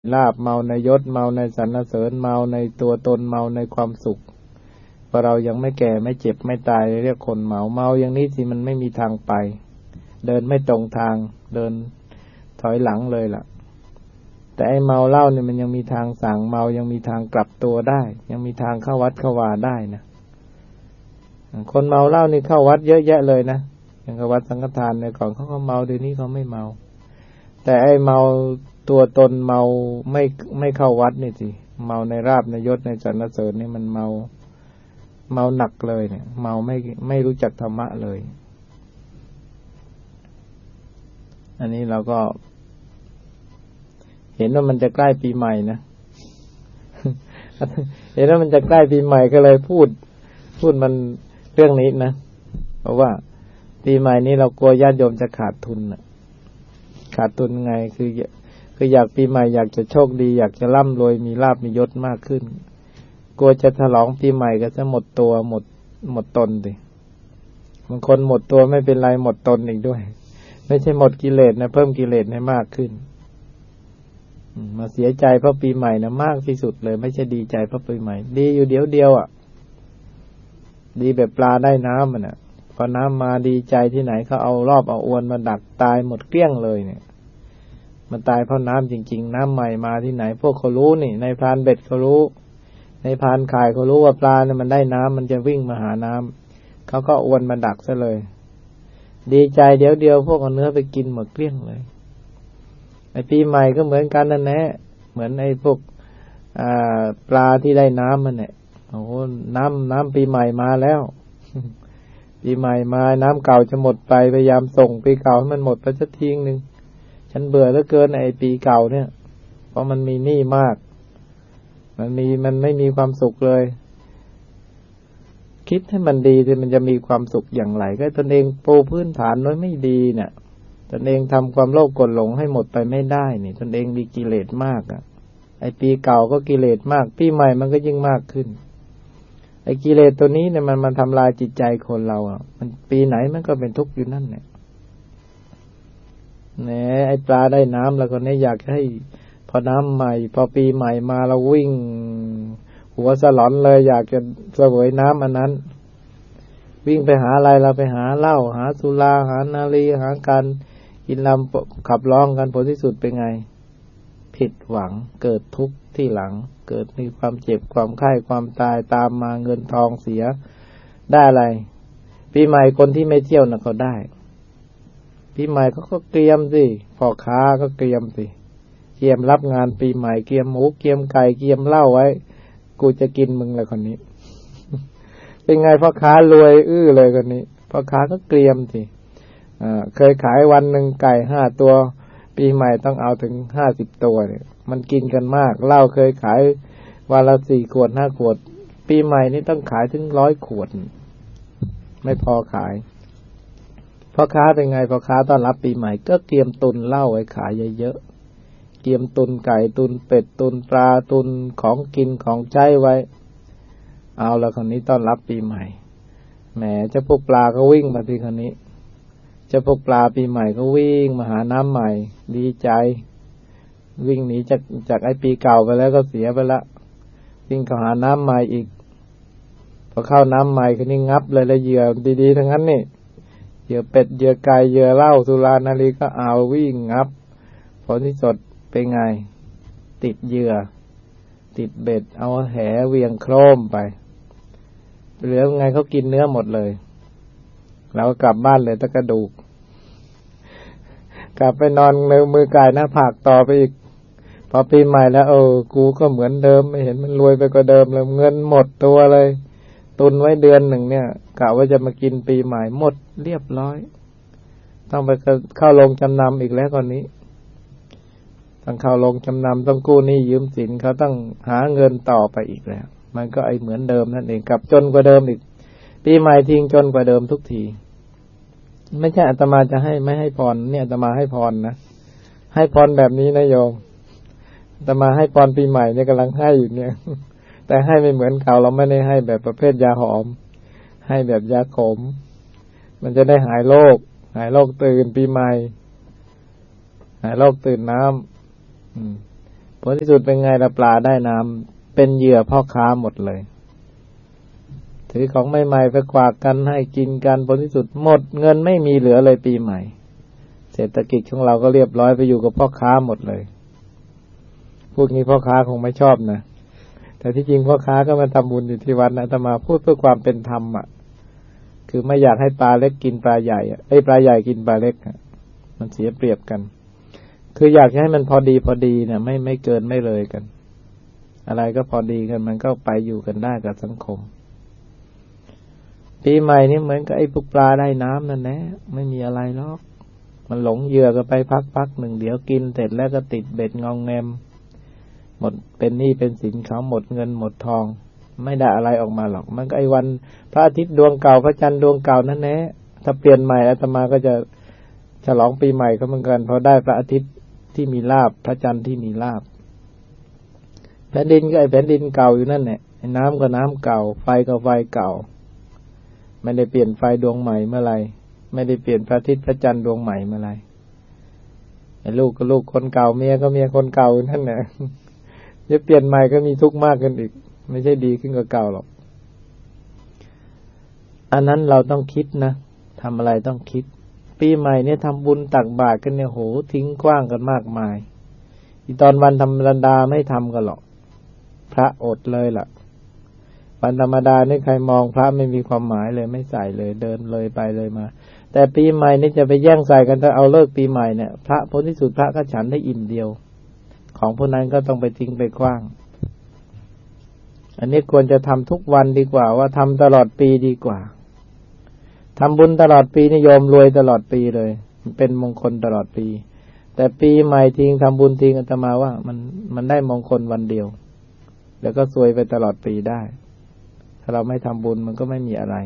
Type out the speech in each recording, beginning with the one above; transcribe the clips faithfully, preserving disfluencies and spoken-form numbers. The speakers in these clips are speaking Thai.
ลาภเมาในยศเมาในสรรเสริญเมาในตัวตนเมาในความสุขพอเรายังไม่แก่ไม่เจ็บไม่ตายเรียกคนเมาเมาอย่างนี้สิมันไม่มีทางไปเดินไม่ตรงทางเดินถอยหลังเลยล่ะแต่ไอ้เมาเหล้าเนี่ยมันยังมีทางสั่งเมายังมีทางกลับตัวได้ยังมีทางเข้าวัดเข้าวาได้นะคนเมาเหล้านี่เข้าวัดเยอะแยะเลยนะอย่างกับวัดสังฆทานเนี่ยก่อนเขาก็เมาเดี๋ยวนี้เขาไม่เมาแต่ไอ้เมาตัวตนเมาไม่ไม่เข้าวัดนี่สิเมาในราบในยศในสรรเสริญนี่มันเมาเมาหนักเลยเนี่ยเมาไม่ไม่รู้จักธรรมะเลยอันนี้เราก็เห็นว่ามันจะใกล้ปีใหม่นะ เห็นว่ามันจะใกล้ปีใหม่ก็เลยพูดพูดมันเรื่องนี้นะเพราะว่าปีใหม่นี้เรากลัวญาติโยมจะขาดทุนนะขาดทุนไงคือคืออยากปีใหม่อยากจะโชคดีอยากจะร่ำรวยมีลาภมียศมากขึ้นกลัวจะฉลองปีใหม่ก็จะหมดตัวหมดหมดตนดิบางคนหมดตัวไม่เป็นไรหมดตนอีกด้วยไม่ใช่หมดกิเลสนะเพิ่มกิเลสให้มากขึ้นมาเสียใจเพราะปีใหม่นะมากที่สุดเลยไม่ใช่ดีใจเพราะปีใหม่ดีอยู่เดียวเดียวอ่ะดีแบบปลาได้น้ำมันอ่ะพอน้ำมาดีใจที่ไหนเขาเอารอบเอาอวนมาดักตายหมดเกลี้ยงเลยเนี่ยมันตายเพราะน้ำจริงๆน้ำใหม่มาที่ไหนพวกเขารู้นี่ในพรานเบ็ดเขารู้ในพรานข่ายเขารู้ว่าปลาเนี่ยมันได้น้ำมันจะวิ่งมาหาน้ำเขาก็อวนมาดักซะเลยดีใจเดี๋ยวเดียวพวกเอาเนื้อไปกินหมดเกลี้ยงเลยไอ้ปีใหม่ก็เหมือนกันนั่นแหละเหมือนไอ้พวกอ่าปลาที่ได้น้ำมันเนี่ยโอ้โหน้ำน้ำปีใหม่มาแล้ว ปีใหม่มาน้ำเก่าจะหมดไปพยายามส่งปีเก่าให้มันหมดไปสักทีนึงฉันเบื่อเหลือเกินไอ้ปีเก่าเนี่ยเพราะมันมีหนี้มากมันมีมันไม่มีความสุขเลยคิดให้มันดีที่มันจะมีความสุขอย่างไรก็ตนเองปูพื้นฐานไว้ไม่ดีเนี่ยตนเองทำความโลภกดหลงให้หมดไปไม่ได้นี่ตนเองมีกิเลสมากอ่ะไอ้ปีเก่าก็กิเลสมากปีใหม่มันก็ยิ่งมากขึ้นไอ้กิเลสตัวนี้เนี่ยมันมันทำลายจิตใจคนเราอ่ะมันปีไหนมันก็เป็นทุกข์อยู่นั่นแหละแหมไอ้ปลาได้น้ำแล้วก็เนี่ยอยากให้พอน้ำใหม่พอปีใหม่มาเราวิ่งหัวสลอนเลยอยากจะเสวยน้ำอันนั้นวิ่งไปหาอะไรเราไปหาเหล้าหาสุราหานารีหาการกินลำขับร้องกันผลที่สุดเป็นไงผิดหวังเกิดทุกข์ที่หลังเกิดมีความเจ็บความไข้ความตายตามมาเงินทองเสียได้อะไรปีใหม่คนที่ไม่เที่ยวน่ะเขาได้ปีใหม่เขาก็เตรียมสิพ่อค้าก็เตรียมสิเตรียมรับงานปีใหม่เตรียมหมูเตรียมไก่เตรียมเหล้าไว้กูจะกินมึงเลยคนนี้ เป็นไงพ่อค้ารวยอื้อเลยคนนี้พ่อค้าก็เตรียมสิอ่าเคยขายวันหนึ่งไก่ห้าตัวปีใหม่ต้องเอาถึงห้าสิบตัวเนี่ยมันกินกันมากเหล้าเคยขายวันละสี่ขวดห้าขวดปีใหม่นี่ต้องขายถึงร้อยขวดไม่พอขายพ่อค้าเป็นไงพ่อค้าต้อนรับปีใหม่ก็เตรียมตุนเหล้าไว้ขายเยอะๆเตรียมตุนไก่ตุนเป็ดตุนปลาตุนของกินของใช้ไว้เอาแล้วคนนี้ต้อนรับปีใหม่แหมเจ้าพวกปลาก็วิ่งมาที่คนนี้เจ้าพวกปลาปีใหม่ก็วิ่งมาหาน้ำใหม่ดีใจวิ่งหนีจากจากไอ้ปีเก่าไปแล้วก็เสียไปละวิ่งเข้าหาน้ำใหม่อีกพอเข้าน้ำใหม่คนนี้งับเลยแล้วเหยื่อดีๆทั้งนั้นนี่เหยื่อเป็ดเหยื่อไก่เหยื่อเหล้าสุรานารีก็เอาวิ่งงับผลที่สุดเป็นไงติดเหยื่อติดเบ็ดเอาแหเวียงโครมไปเหลือไงเขากินเนื้อหมดเลยเราก็กลับบ้านเลยตะกระดูกกลับไปนอนในมือกายหน้าผากต่อไปอีกพอปีใหม่แล้วเออกูก็เหมือนเดิมไม่เห็นมันรวยไปกว่าเดิมเลยเงินหมดตัวเลยตุนไว้เดือนหนึ่งเนี่ยกะว่าจะมากินปีใหม่หมดเรียบร้อยต้องไปเข้าโรงจำนำอีกแล้วก่อนนี้ต้องเข้าโรงจำนำต้องกู้หนี้ยืมสินเขาต้องหาเงินต่อไปอีกแล้วมันก็ไอเหมือนเดิมนั่นเองกลับจนกว่าเดิมอีกปีใหม่ทิ้งจนกว่าเดิมทุกทีไม่ใช่อาตมาจะให้ไม่ให้พรเนี่ยอาตมาให้พรนะให้พรแบบนี้นะโยมอาตมาให้พรปีใหม่เนี่ยกำลังให้อยู่เนี่ยแต่ให้ไม่เหมือนเขาเราไม่ได้ให้แบบประเภทยาหอมให้แบบยาขมมันจะได้หายโรคหายโรคตื่นปีใหม่หายโรคตื่นน้ำผลที่สุดเป็นไงล่ะปลาได้น้ำเป็นเหยื่อพ่อค้าหมดเลยถือของใหม่ๆไปกวากกันให้กินกันผลที่สุดหมดเงินไม่มีเหลือเลยปีใหม่เศรษฐกิจของเราก็เรียบร้อยไปอยู่กับพ่อค้าหมดเลยพวกนี้พ่อค้าคงไม่ชอบนะแต่ที่จริงพ่อค้าก็มาทำบุญอยู่ที่วัดนะอาตมาพูดเพื่อความเป็นธรรมอ่ะคือไม่อยากให้ปลาเล็กกินปลาใหญ่อ่ะไอ้ปลาใหญ่กินปลาเล็กอ่ะมันเสียเปรียบกันคืออยากให้มันพอดีพอดีเนี่ยไม่ไม่เกินไม่เลยกันอะไรก็พอดีกันมันก็ไปอยู่กันได้กับสังคมปีใหม่นี่เหมือนกับไอ้พวกปลาได้น้ำนั่นแหละไม่มีอะไรหรอกมันหลงเหยื่อก็ไปพักๆหนึ่งเดี๋ยวกินเสร็จแล้วก็ติดเบ็ดงองแงมหมดเป็นหนี้เป็นสินเขาหมดเงินหมดทองไม่ได้อะไรออกมาหรอกมันก็ไอ้วันพระอาทิตย์ดวงเก่าพระจันทร์ดวงเก่านั่นแหละถ้าเปลี่ยนใหม่อาตมาก็จะฉลองปีใหม่ก็เหมือนกันพอได้พระอาทิตย์ที่มีลาภพระจันทร์ที่มีลาภแผ่นดินก็ไอ้แผ่นดินเก่าอยู่นั่นแหละน้ำก็น้ำเก่าไฟก็ไฟเก่าไม่ได้เปลี่ยนไฟดวงใหม่เมื่อไรไม่ได้เปลี่ยนพระอาทิตย์พระจันทร์ดวงใหม่เมื่อไรไอ้ลูกก็ลูกคนเก่าเมียก็เมียคนเก่านั่นแหละจะเปลี่ยนใหม่ก็มีทุกข์มากขึ้นอีกไม่ใช่ดีขึ้นกว่าเก่าหรอกอันนั้นเราต้องคิดนะทำอะไรต้องคิดปีใหม่เนี่ยทำบุญตักบาตรกันเนี่ยโหทิ้งกว้างกันมากมายอีตอนวันธรรมดาไม่ทำกันหรอกพระอดเลยล่ะวันธรรมดานี่ใครมองพระไม่มีความหมายเลยไม่ใส่เลยเดินเลยไปเลยมาแต่ปีใหม่นี่จะไปแย่งใส่กันถ้าเอาเลิกปีใหม่เนี่ยพระผลที่สุดพระก็ฉันได้อิ่มเดียวของพวกนั้นก็ต้องไปทิ้งไปกว้างอันนี้ควรจะทำทุกวันดีกว่าว่าทำตลอดปีดีกว่าทำบุญตลอดปีนิยมรวยตลอดปีเลยเป็นมงคลตลอดปีแต่ปีใหม่ทิ้งทำบุญทิ้งอาตมาว่ามันมันได้มงคลวันเดียวแล้วก็ซวยไปตลอดปีได้ถ้าเราไม่ทำบุญมันก็ไม่มีอะไร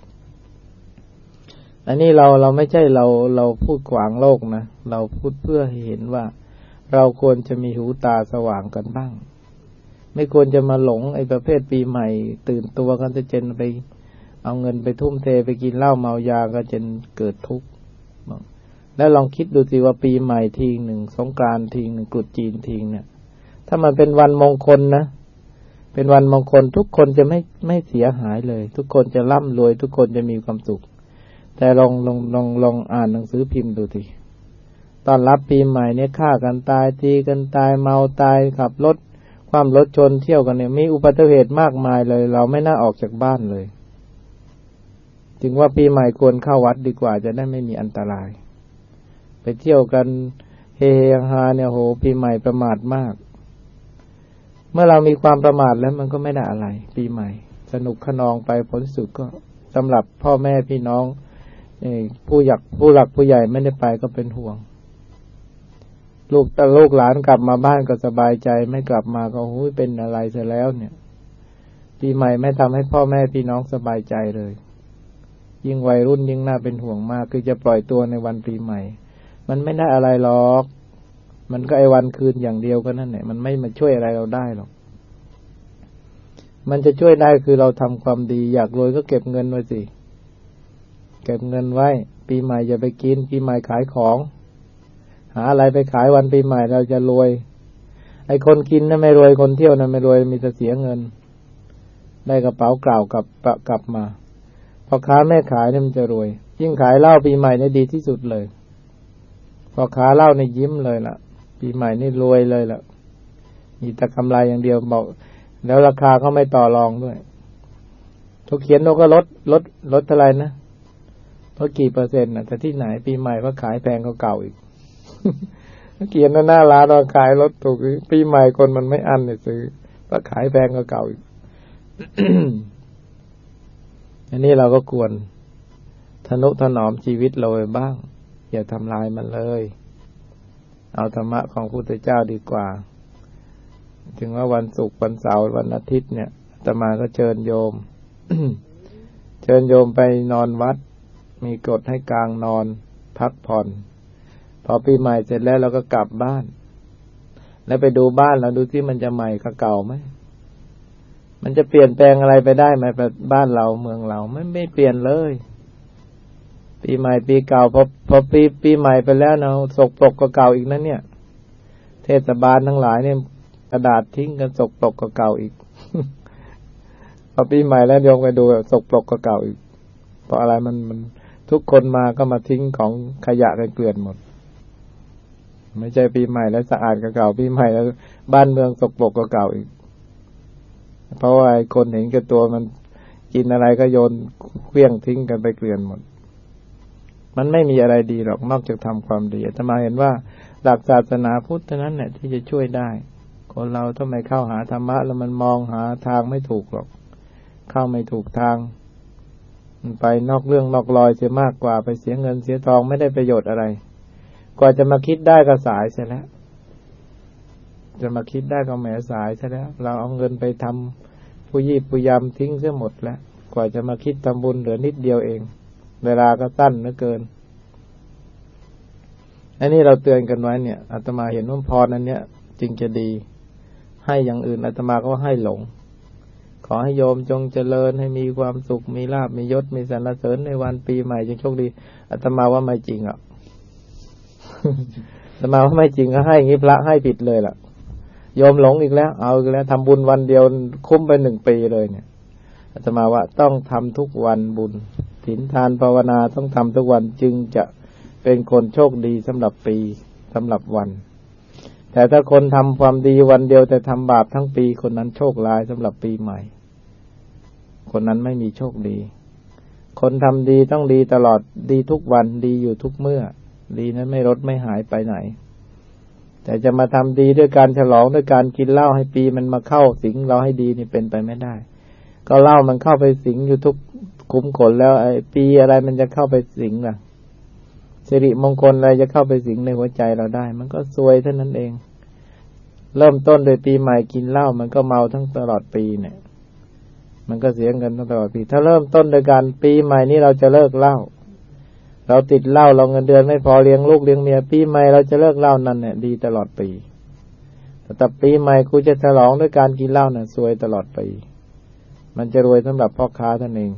อันนี้เราเราไม่ใช่เราเราพูดขวางโลกนะเราพูดเพื่อให้เห็นว่าเราควรจะมีหูตาสว่างกันบ้างไม่ควรจะมาหลงไอ้ประเภทปีใหม่ตื่นตัวกันจะเจนไปเอาเงินไปทุ่มเทไปกินเหล้าเมายาก็จนเกิดทุกข์แล้วลองคิดดูสิว่าปีใหม่ทีหนึ่งสงกรานต์ทีหนึ่งกุดจีนทีเนี่ยถ้ามันเป็นวันมงคลนะเป็นวันมงคลทุกคนจะไม่ไม่เสียหายเลยทุกคนจะร่ำรวยทุกคนจะมีความสุขแต่ลองลองลองลองอ่านหนังสือพิมพ์ดูสิตอนรับปีใหม่เนี่ยฆ่ากันตายตีกันตายเมาตายขับรถความรถชนเที่ยวกันเนี่ยมีอุบัติเหตุมากมายเลยเราไม่น่าออกจากบ้านเลยจึงว่าปีใหม่ควรเข้าวัดดีกว่าจะได้ไม่มีอันตรายไปเที่ยวกันเฮฮาเนี่ยโหปีใหม่ประมาทมากเมื่อเรามีความประมาทแล้วมันก็ไม่ได้อะไรปีใหม่สนุกขนองไปผลสุดก็สำหรับพ่อแม่พี่น้องผู้อยากผู้หลักผู้ใหญ่ไม่ได้ไปก็เป็นห่วงลูกแต่ลูกหลานกลับมาบ้านก็สบายใจไม่กลับมาก็โอ้ยเป็นอะไรเสียแล้วเนี่ยปีใหม่ไม่ทำให้พ่อแม่พี่น้องสบายใจเลยยิ่งวัยรุ่นยิ่งน่าเป็นห่วงมากคือจะปล่อยตัวในวันปีใหม่มันไม่ได้อะไรหรอกมันก็ไอ้วันคืนอย่างเดียวก็นั่นแหละมันไม่มาช่วยอะไรเราได้หรอกมันจะช่วยได้คือเราทำความดีอยากรวยก็เก็บเงินไว้สิเก็บเงินไว้ปีใหม่อย่าไปกินปีใหม่ขายของหาอะไรไปขายวันปีใหม่เราจะรวยไอ้คนกินน่ะไม่รวยคนเที่ยวน่ะไม่รวยมีแต่เสียเงินได้กระเป๋าเปล่ากลับกลับมาพอค้าแม่ขายเนี่ยมันจะรวยยิ่งขายเหล้าปีใหม่เนี่ยดีที่สุดเลยพอค้าเหล้าเนี่ยยิ้มเลยล่ะปีใหม่นี่รวยเลยล่ะมีแต่กำไรอย่างเดียวบอกแล้วราคาเขาไม่ต่อรองด้วยเขาเขียนเราก็ลดลดลดเท่าไหร่นะลดกี่เปอร์เซ็นต์น่ะแต่ที่ไหนปีใหม่เขาขายแพงกว่าเก่าอีกเขียนหน้าร้านเราขายลดถูกปีใหม่คนมันไม่อั้นเนี่ยซื้อก็ขายแพงกว่าเก่าอีก อันนี้เราก็ควรทนุถนอมชีวิตเราไว้บ้างอย่าทำลายมันเลยเอาธรรมะของพระพุทธเจ้าดีกว่าถึงว่าวันศุกร์วันเสาร์วันอาทิตย์เนี่ยอาตมาก็เชิญโยม เชิญโยมไปนอนวัดมีกฎให้กลางนอนพักผ่อนพอปีใหม่เสร็จแล้วเราก็กลับบ้านแล้วไปดูบ้านเราดูที่มันจะใหม่กับเก่าไหมมันจะเปลี่ยนแปลงอะไรไปได้ไหมบ้านเราเมืองเราไม่ไม่เปลี่ยนเลยปีใหม่ปีเก่าพอพอปีปีใหม่ไปแล้วเนาะสกปรกกว่าเก่าอีกนะเนี่ยเทศบาลทั้งหลายเนี่ยกระดาษทิ้งกันสกปรกกว่าเก่าอีก พอปีใหม่แล้วโยมไปดูสกปรกกว่าเก่าอีกเพราะอะไรมันมันทุกคนมาก็มาทิ้งของขยะกันเกลื่อนหมดไม่ใช่ปีใหม่แล้วสะอาดกว่าเก่าปีใหม่แล้วบ้านเมืองสกปรกกว่าเก่าอีกเพราะว่าคนเห็นแก่ตัวมันกินอะไรก็โยนเคลี้ยงทิ้งกันไปเกลื่อนหมดมันไม่มีอะไรดีหรอกนอกจากทำความดีอาตมาเห็นว่าหลักศาสนาพุทธนั้นเนี่ยที่จะช่วยได้คนเราถ้าไม่เข้าหาธรรมะแล้วมันมองหาทางไม่ถูกหรอกเข้าไม่ถูกทางมันไปนอกเรื่องนอกรอยเสียมากกว่าไปเสียเงินเสียทองไม่ได้ประโยชน์อะไรกว่าจะมาคิดได้ก็สายเสียแล้วจะมาคิดได้ก็แหมสายเสียแล้วเราเอาเงินไปทำผู้ยี่ผู้ยำทิ้งเสียหมดแล้วกว่าจะมาคิดทำบุญเหลือนิดเดียวเองเวลาก็สั้นเหลือเกินอันนี้เราเตือนกันไว้เนี่ยอาตมาเห็นว่าพรอันเนี้ยจึงจะดีให้อย่างอื่นอาตมาก็ให้หลงขอให้โยมจงเจริญให้มีความสุขมีลาภมียศมีสรรเสริญในวันปีใหม่จงโชคดีอาตมาว่าไม่จริงอ่ะ อาตมาว่าไม่จริงก็ให้งี้พระให้ผิดเลยล่ะโยมหลงอีกแล้วเอาอีกแล้วทำบุญวันเดียวคุ้มไปหนึ่งปีเลยเนี่ยอาตมาว่าต้องทำทุกวันบุญศีลทานภาวนาต้องทำทุกวันจึงจะเป็นคนโชคดีสำหรับปีสำหรับวันแต่ถ้าคนทำความดีวันเดียวแต่ทำบาปทั้งปีคนนั้นโชคร้ายสำหรับปีใหม่คนนั้นไม่มีโชคดีคนทำดีต้องดีตลอดดีทุกวันดีอยู่ทุกเมื่อดีนั้นไม่ลดไม่หายไปไหนแต่จะมาทำดีด้วยการฉลองด้วยการกินเหล้าให้ปีมันมาเข้าสิงเราให้ดีนี่เป็นไปไม่ได้ก็เหล้ามันเข้าไปสิงอยู่ทุกขุมขนแล้วไอ้ปีอะไรมันจะเข้าไปสิงล่ะสิริมงคลอะไรจะเข้าไปสิงในหัวใจเราได้มันก็ซวยเท่านั้นเองเริ่มต้นโดยปีใหม่กินเหล้ามันก็เมาทั้งตลอดปีเนี่ยมันก็เสียเงินทั้งตลอดปีถ้าเริ่มต้นโดยการปีใหม่นี้เราจะเลิกเหล้าเราติดเหล้าเราเงินเดือนไม่พอเลี้ยงลูกเลี้ยงเมียปีใหม่เราจะเลิกเหล้านั่นเนี่ยดีตลอดปีแต่ปีใหม่กูจะฉลองด้วยการกินเหล้าน่ะซวยตลอดปีมันจะรวยสำหรับพ่อค้าท่านเอง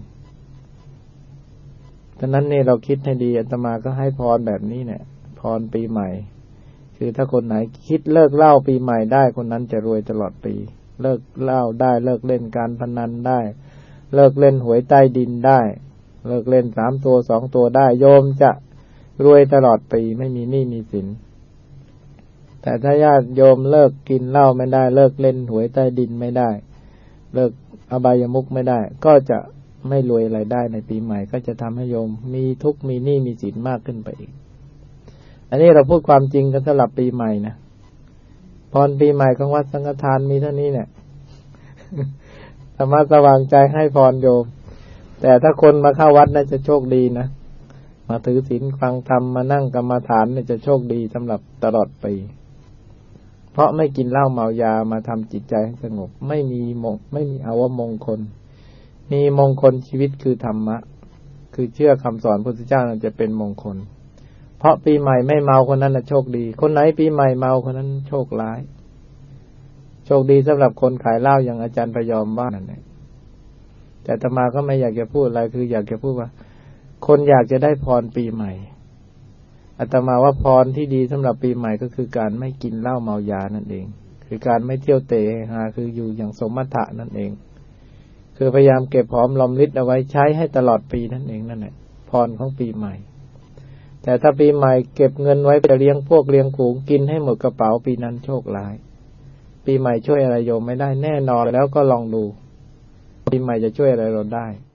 ฉะนั้นนี่เราคิดให้ดีอาตมาก็ให้พรแบบนี้เนี่ยพรปีใหม่คือถ้าคนไหนคิดเลิกเหล้าปีใหม่ได้คนนั้นจะรวยตลอดปีเลิกเหล้าได้เลิกเล่นการพนันได้เลิกเล่นหวยใต้ดินได้เลิกเล่นสามตัวสองตัวได้โยมจะรวยตลอดปีไม่มีหนี้มีสินแต่ถ้าญาติโยมเลิกกินเหล้าไม่ได้เลิกเล่นหวยใต้ดินไม่ได้เลิกอบายมุขไม่ได้ก็จะไม่รวยอะไรได้ในปีใหม่ก็จะทำให้โยมมีทุกข์มีหนี้มีสินมากขึ้นไปอีกอันนี้เราพูดความจริงกันสำหรับปีใหม่นะพรปีใหม่ของวัดสังฆทานมีเท่านี้เนี่ย ธรรมะสว่างใจให้พรโยมแต่ถ้าคนมาเข้าวัดน่าจะโชคดีนะมาถือศีลฟังธรรมมานั่งกรรมฐานเนี่ยจะโชคดีสำหรับตลอดปีเพราะไม่กินเหล้าเมายามาทำจิตใจให้สงบไม่มีมงไม่มีอาวมงคลมีมงคลชีวิตคือธรรมะคือเชื่อคำสอนพระพุทธเจ้านั้นจะเป็นมงคลเพราะปีใหม่ไม่เมาคนนั้นน่ะโชคดีคนไหนปีใหม่เมาคนนั้นโชคร้ายโชคดีสำหรับคนขายเหล้าอย่างอาจารย์พยอมว่านั่นแหละแต่อาตมาก็ไม่อยากจะพูดอะไรคืออยากจะพูดว่าคนอยากจะได้พรปีใหม่อาตมาว่าพรที่ดีสำหรับปีใหม่ก็คือการไม่กินเหล้าเมายานั่นเองคือการไม่เที่ยวเตะหาคืออยู่อย่างสมถะนั่นเองคือพยายามเก็บหอมรอมริบเอาไว้ใช้ให้ตลอดปีนั่นเองนั่นแหละพรของปีใหม่แต่ถ้าปีใหม่เก็บเงินไว้ไปเลี้ยงพวกเลี้ยงฝูงกินให้หมดกระเป๋าปีนั้นโชคร้ายปีใหม่ช่วยอะไรโยมไม่ได้แน่นอนแล้วก็ลองดูปีใหม่จะช่วยอะไรเราได้